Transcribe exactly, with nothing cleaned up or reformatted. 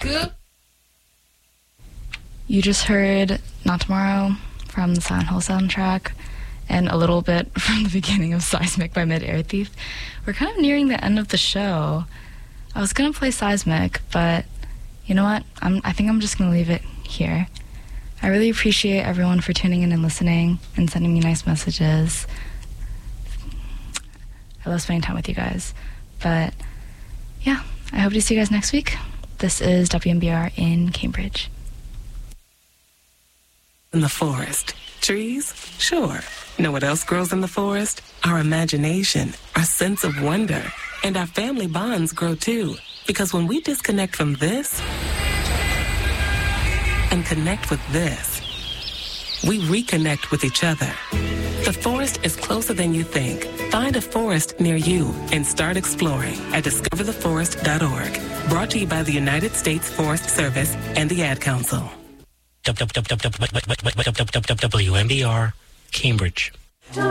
Scoop. You just heard Not Tomorrow from the Silent Hill soundtrack and a little bit from the beginning of Seismic by Mid-Air Thief. We're kind of nearing the end of the show. I was going to play Seismic, but you know what? I'm, I think I'm just going to leave it here. I really appreciate everyone for tuning in and listening and sending me nice messages. I love spending time with you guys. But yeah, I hope to see you guys next week. This is W M B R in Cambridge. In the forest. Trees? Sure. Know what else grows in the forest? Our imagination, our sense of wonder, and our family bonds grow too. Because when we disconnect from this and connect with this, we reconnect with each other. The forest is closer than you think. Find a forest near you and start exploring at discover the forest dot org. Brought to you by the United States Forest Service and the Ad Council. W M B R Cambridge.